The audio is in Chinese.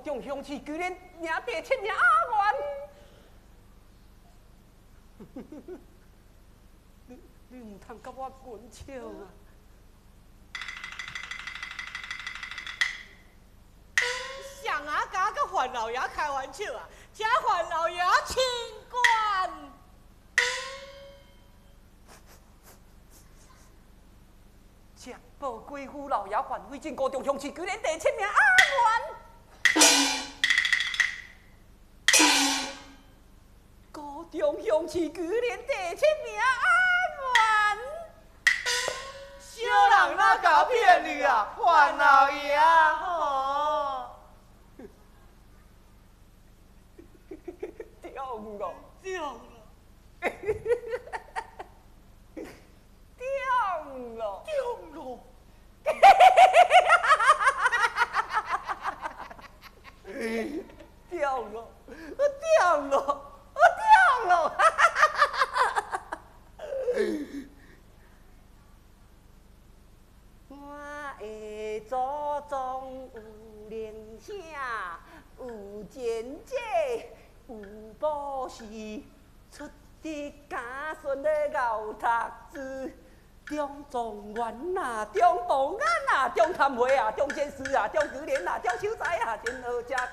中乡市居然赢第7名阿元，你唔通甲我滚笑啊！ 想啊，甲个范老爷开玩笑啊！这范老爷清官。 江宝贵妇老爷范伟进高中乡市居然第7名阿元，高中乡市居然第7名阿元， 小人哪敢骗你啊，范老爷吼！ 中了， 中了， 中了， 中了！ 中了，我中了，我中了！我的祖宗有灵性，有见解，有宝事，出得家孙咧熬读书。中状元啊，中动眼啊，中探会啊，中见识啊，中举人啊，中秀才啊，真好食。